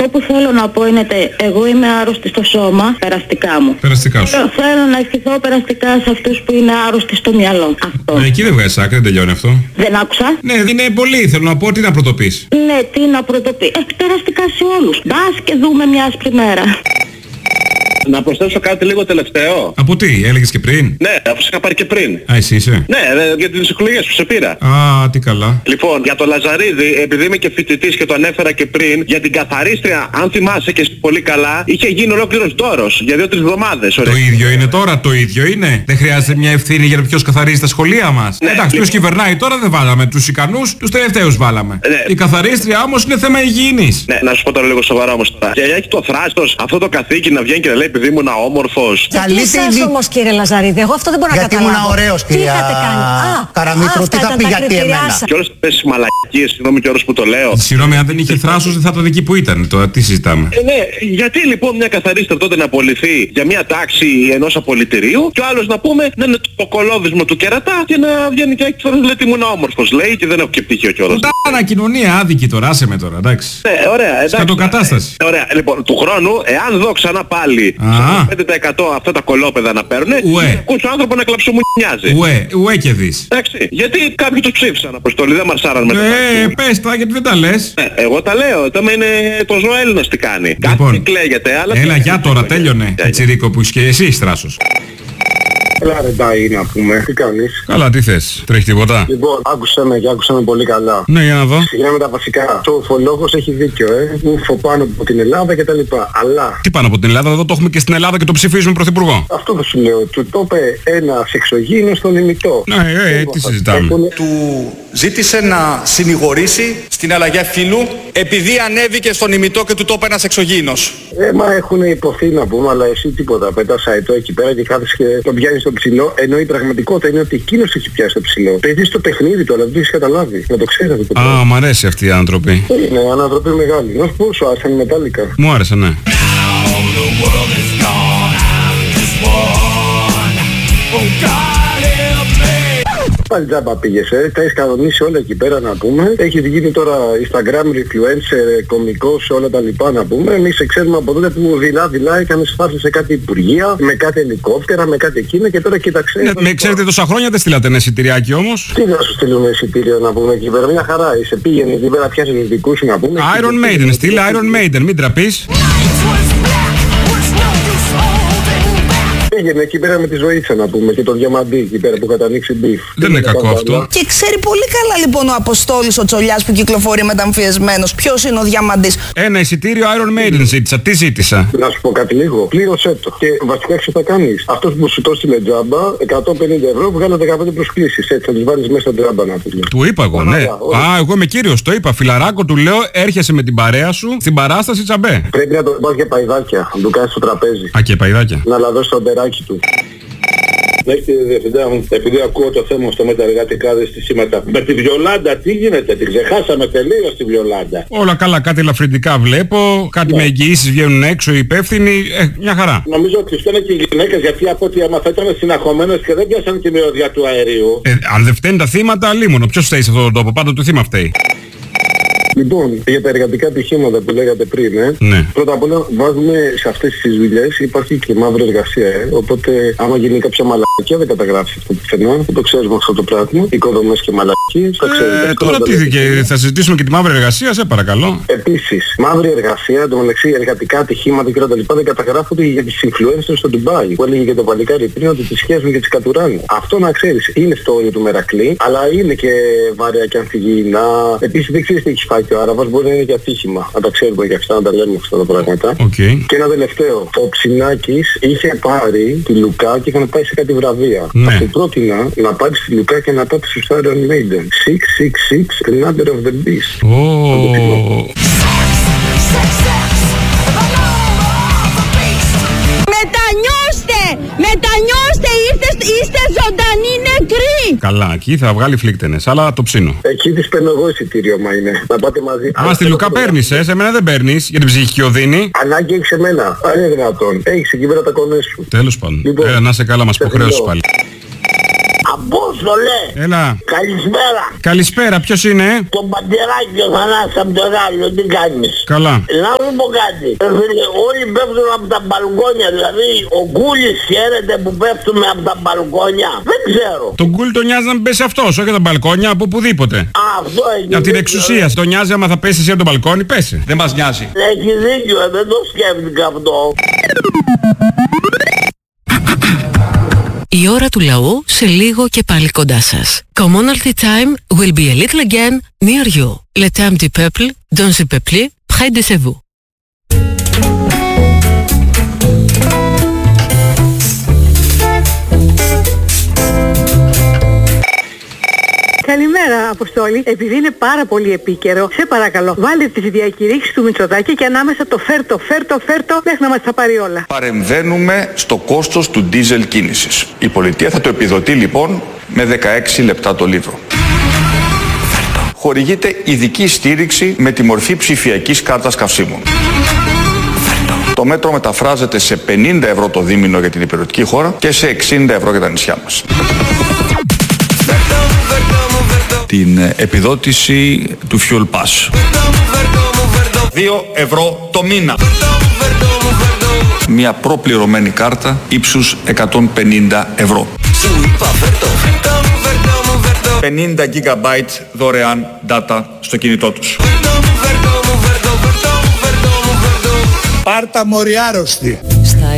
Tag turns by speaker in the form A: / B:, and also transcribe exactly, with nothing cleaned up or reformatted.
A: που θέλω να πω είναι ότι εγώ είμαι άρρωστη στο σώμα, περαστικά μου.
B: Περαστικά σου.
A: Θέλω να ευχηθώ περαστικά σε αυτούς που είναι άρρωστοι στο μυαλό. Αυτό.
B: Ε, εκεί δεν βγάζεις άκρη, δεν τελειώνει αυτό.
A: Δεν άκουσα.
B: Ναι, είναι πολύ. Θέλω να πω τι να πρωτοπείς.
A: Ναι, τι να πρωτοπεί. Ε, περαστικά σε όλους. Μπας και δούμε μια άσπρη μέρα.
C: Να προσθέσω κάτι λίγο τελευταίο.
B: Από τι, έλεγες και πριν?
C: Ναι, αφού σε είχα πάρει και πριν.
B: Α, εσύ είσαι?
C: Ναι, ρε, για τις εκλογές που σε πήρα.
B: Α, τι καλά.
C: Λοιπόν, για το Λαζαρίδη, επειδή είμαι και φοιτητής και το ανέφερα και πριν, για την καθαρίστρια, αν θυμάσαι και πολύ καλά, είχε γίνει ολόκληρος δώρος για δύο-τρεις εβδομάδες.
B: Το ίδιο είναι τώρα, το ίδιο είναι. Δεν χρειάζεται μια ευθύνη για το ποιος καθαρίζει τα σχολεία μας.
C: Ναι,
B: εντάξει, ποιος
C: λοιπόν.
B: κυβερνάει τώρα δεν βάλαμε. Τους ικανούς, τους τελευταίους βάλαμε.
C: Ναι.
B: Η καθαρίστρια όμως είναι θέμα υγιεινής.
C: Ναι, να σου πω τώρα λίγο σοβαρά όμως τώρα. Και έχει το θράστος αυτό το καθήκη να βγαίνει και να λέει επειδή ήμουν όμορφος.
D: Γιατί εσάς όμως κύριε Λαζαρίδη, εγώ αυτό δεν μπορώ να
E: γιατί
D: καταλάβω.
E: Γιατί ήμουν ωραίος κυρία
D: τι είχατε κάνει? Α,
E: Καραμήτρου, τι θα πει γιατί εμένα.
C: Και όλες αυτές τις μαλακίες, συγγνώμη και όλους που το λέω.
B: Συγγνώμη, αν δεν είχε θράσος δεν θα ήταν εκεί που ήταν. Τώρα τι συζητάμε.
C: Ε, ναι, γιατί λοιπόν μια καθαρίστρια τότε να απολυθεί για μια τάξη ενός απολυτηρίου και ο άλλος να πούμε να είναι το κολόβισμα του κερατά και να βγαίνει και θα λέει ότι ήμουν όμορφος, λέει, και δεν έχω και πτυχίο κιόλας.
B: Πουτάνα κοινωνία άδικη τώρα, άσε με τώρα, εντάξει.
C: Ναι, ωραία, εντάξει.
B: Σκατοκατάσταση.
C: Ωραία, λοιπόν, του χρόνου, εάν δω ξανά πάλι πέντε τοις εκατό αυτά τα κολόπεδα να παίρνουν, ακούσω άνθρωπο να κλαψομουνιάζει.
B: Ουέ, ουέ και δεις.
C: Εντάξει, γιατί κάποιοι τους ψήφισαν αποστολή, δεν μαρσάραν με το
B: Ε, πες τα γιατί δεν τα λες.
C: Ναι, εγώ τα λέω, το είναι το ζώο Έλληνας τι κάνει.
B: Λοιπόν,
C: κάτι κλαίγεται, αλλά...
B: Έλα, για τώρα, τέλειωνε. Τσιρίκο που είσαι και εσύ θράσος.
F: Έλα ρε Ντάι να πούμε, τι κάνεις?
B: Καλά, τι θες, τρέχει τίποτα?
F: Λοιπόν, άκουσα με και άκουσα με πολύ καλά.
B: Ναι, για να δω.
F: Συγγνώμη με τα βασικά. Το ουφολόγος έχει δίκιο, ε. Ουφο πάνω από την Ελλάδα και τα λοιπά. Αλλά...
B: Τι πάνω από την Ελλάδα, εδώ το έχουμε και στην Ελλάδα και το ψηφίζουμε πρωθυπουργό.
F: Αυτό θα σου λέω. Του το είπε ένας εξωγήινος στον ημιτό.
B: Ναι, ε, ε, τι συζητάμε.
F: Έχουν...
G: Του ζήτησε να συνηγορήσει στην αλλαγή φύλου επειδή ανέβηκε στον ημιτό και του το είπε ένας εξωγήινος.
F: Ε, μα έχουν υποθεί να πούμε, αλλά εσύ τίποτα. Πετάς αετό εκεί πέρα και κάθεσαι και τον πιάνεις στο ψηλό, ενώ η πραγματικότητα είναι ότι εκείνος έχει πιάσει το ψηλό. Παίζεις το παιχνίδι του, αλλά δεν έχεις καταλάβει. Να το ξέρεις αυτό το
B: Α, μ' αρέσει αυτή η άνθρωποι.
F: Είναι ανθρωπή μεγάλη. Να σου πω, σου άρεσαν οι μετάλλικα.
B: Μου άρεσε, ναι.
F: Πάλι τζάμπα πήγες, ε. Τα έχεις κανονίσει όλα εκεί πέρα να πούμε. Έχεις γίνει τώρα Instagram influencer, κωμικός σε όλα τα λοιπά να πούμε. Εμείς σε ξέρουμε από τότε που δειλά-δειλά έκανες φάση σε κάτι υπουργεία, με κάτι ελικόπτερα, με κάτι εκείνα και τώρα κοίταξε.
B: Ναι, με ξέρετε τόσα χρόνια δεν στείλατε ένα εισιτηριάκι όμως.
F: Τι να σου στείλουμε εισιτήριο να πούμε εκεί πέρα, μια χαρά. Είσαι πήγαινε εκεί πέρα, πιάσεις τους δικούς σου να πούμε.
B: Iron Maiden, στείλ Iron Maiden, μην τραπείς.
F: Πήγαινε εκεί πέρα με τη ζωήτσα να πούμε και το διαμαντί εκεί πέρα που είχατε ανοίξει μπιφ.
B: Δεν είναι κακό αυτό.
H: Και ξέρει πολύ καλά λοιπόν ο Αποστόλης ο Τσολιάς που κυκλοφορεί μεταμφιεσμένος ποιος είναι ο διαμαντής.
B: Ένα εισιτήριο Iron Maiden ζήτησα. Τι ζήτησα?
F: Να σου πω κάτι λίγο. Πλήρωσέ το. Και βασικά τι θα κάνεις? Αυτός που σου το έστειλε τζάμπα, εκατόν πενήντα ευρώ, βγάλε δεκαπέντε προσκλήσεις. Έτσι θα τις βάλεις μέσα στο τζάμπα να πούμε.
B: Του είπα εγώ, ναι. Α, εγώ είμαι κύριος, το είπα. Φιλαράκο, του λέω, έρχεσαι με την παρέα σου στην παράσταση τσαμπέ.
F: Πρέπει να το πας για παϊδάκια, να του κάνεις στο τραπέζι.
B: Α, και παϊδάκια.
F: Να λαδώσει το ντεράκι του.
I: Ναι, κύριε Διευθυντά μου, επειδή ακούω το θέμα στο μεταεργατικά δυστυχήματα. Με τη Βιολάντα τι γίνεται, την ξεχάσαμε τελείως τη Βιολάντα.
B: Όλα καλά, κάτι ελαφρυντικά βλέπω, κάτι ναι. Με εγγυήσεις βγαίνουν έξω οι υπεύθυνοι, ε, μια χαρά.
I: Νομίζω ότι φταίνε και οι γυναίκες, γιατί από ό,τι άμα θα ήταν συναχωμένες και δεν πιάσαν τη μυρωδιά του αερίου.
B: Ε, αν δεν φταίνουν τα θύματα, λίμωνο. Ποιος φταίει σε αυτόν τον τόπο, πάντα το θύμα φταίει.
F: Λοιπόν, για τα εργατικά ατυχήματα που λέγατε πριν, ε,
B: ναι.
F: Πρώτα απ' όλα βάζουμε σε αυτές τις δουλειές υπάρχει και μαύρη εργασία, ε, οπότε άμα γίνει κάποια μαλακία δεν καταγράφει αυτό πουθενά, δεν το ξέρουμε αυτό το πράγμα, οικοδομές και μαλακίες, τα ξέρετε.
B: Ε, τώρα τι, και θα συζητήσουμε και τη μαύρη εργασία, σε παρακαλώ.
F: Επίσης, μαύρη εργασία, εντωμεταξύ εργατικά ατυχήματα και όλα τα λοιπά δεν καταγράφονται για τις influencers στο Ντουμπάι, που έλεγε και το παλικάρι πριν ότι τις σχέζουν και τις κατουράνε. Αυτό να ξέρεις, είναι στο όριο του Μερακλή, αλλά είναι και βαρέα και αμφιγεινά. Επίσης δεν ξέρεις τι έχει φάει και ο Άραβας, μπορεί να είναι και ατύχημα. Να τα ξέρουμε και αυτά, να τα λέμε αυτά τα πράγματα.
B: Okay.
F: Και ένα τελευταίο. Ο Ψινάκης είχε πάρει τη Λουκά και είχαν πάει σε κάτι βραβεία.
B: Ναι.
F: Θα του πρότεινα να πάρει τη Λουκά και να πάτε στους Iron Maiden. έξι έξι έξι, The Number of the Beast.
B: Oh.
H: Μετανιώστε! Μετανιώστε! Είστε, είστε ζωντανοί νεκροί!
B: Καλά, εκεί θα βγάλει φλίκτενες, αλλά το ψήνω.
F: Εκεί τις παίρνω εγώ εισιτήριο, μα είναι. Να πάτε μαζί.
B: Α, στη Λουκά παίρνεις, ε, σε μένα δεν παίρνεις, για την ψυχική οδύνη.
F: Ανάγκη έχεις εμένα. Αν είναι δυνατόν. Έχεις εκεί πέρα τα κονές σου.
B: Τέλος πάντων.
F: Λοιπόν,
B: Έλα, να σε καλά, μας υποχρέωσες πάλι.
J: Απόστολε.
B: Έλα.
J: Καλησπέρα.
B: Καλησπέρα, ποιος είναι?
J: Το Παντελάκι ο Θανάσης από το Γάλλιο, τι κάνεις?
B: Καλά.
J: Να μου πω κάτι. Ε, φίλε, όλοι πέφτουν από τα μπαλκόνια, δηλαδή ο Γκούλης χαίρεται που πέφτουμε από τα μπαλκόνια. Δεν ξέρω.
B: Τον Γκούλη τον νοιάζει να μην πέσει αυτός, όχι από τα μπαλκόνια, από οπουδήποτε.
J: Α, αυτό έχει
B: Από την
J: δίκιο.
B: εξουσία. Τον νοιάζει άμα θα πέσει εσύ από το μπαλκόνι, πέσει. Δεν μας νοιάζει.
J: Έχει δίκιο, ε, δεν το σκέφτηκα αυτό.
K: Η ώρα του λαού σε λίγο και πάλι κοντά σας. Commonalty time will be a little again near you. Le temps du peuple, dans le peuple, près de chez vous.
L: Καλημέρα, Αποστόλη. Επειδή είναι πάρα πολύ επίκαιρο, σε παρακαλώ, βάλτε τις διακηρύξεις του Μητσοτάκη και ανάμεσα το φέρτο, φέρτο, φέρτο, μέχρι να μας τα πάρει όλα.
G: Παρεμβαίνουμε στο κόστος του ντίζελ κίνησης. Η πολιτεία θα το επιδοτεί λοιπόν με δεκαέξι λεπτά το λίτρο. Χορηγείται ειδική στήριξη με τη μορφή ψηφιακής κάρτας καυσίμων. Το μέτρο μεταφράζεται σε πενήντα ευρώ το δίμηνο για την υπηρετική χώρα και σε εξήντα ευρώ για τα νησιά μας. Την επιδότηση του Fuel Pass. δύο ευρώ το μήνα. Μια προπληρωμένη κάρτα ύψους εκατόν πενήντα ευρώ. πενήντα γίγαμπάιτ δωρεάν data στο κινητό τους.
M: Πάρτα μωρή άρρωστη.